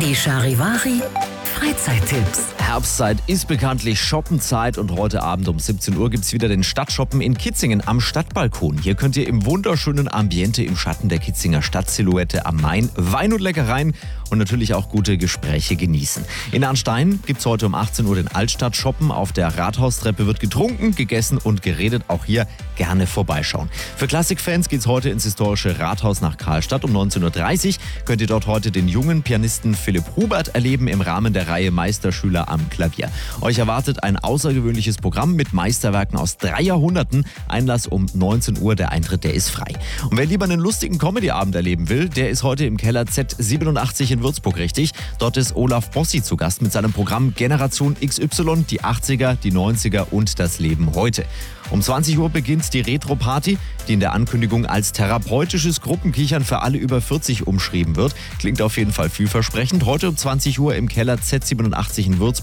Die Charivari Freizeittipps. Herbstzeit ist bekanntlich Shoppenzeit und heute Abend um 17 Uhr gibt es wieder den Stadtshoppen in Kitzingen am Stadtbalkon. Hier könnt ihr im wunderschönen Ambiente im Schatten der Kitzinger Stadtsilhouette am Main Wein und Leckereien und natürlich auch gute Gespräche genießen. In Arnstein gibt es heute um 18 Uhr den Altstadtshoppen. Auf der Rathaustreppe wird getrunken, gegessen und geredet. Auch hier gerne vorbeischauen. Für Klassikfans geht es heute ins historische Rathaus nach Karlstadt. Um 19.30 Uhr könnt ihr dort heute den jungen Pianisten Philipp Hubert erleben im Rahmen der Reihe Meisterschüler am Klavier. Euch erwartet ein außergewöhnliches Programm mit Meisterwerken aus 3 Jahrhunderten. Einlass um 19 Uhr, der Eintritt, der ist frei. Und wer lieber einen lustigen Comedy-Abend erleben will, der ist heute im Keller Z87 in Würzburg richtig. Dort ist Olaf Bossi zu Gast mit seinem Programm Generation XY, die 80er, die 90er und das Leben heute. Um 20 Uhr beginnt die Retro-Party, die in der Ankündigung als therapeutisches Gruppenkichern für alle über 40 umschrieben wird. Klingt auf jeden Fall vielversprechend. Heute um 20 Uhr im Keller Z87 in Würzburg.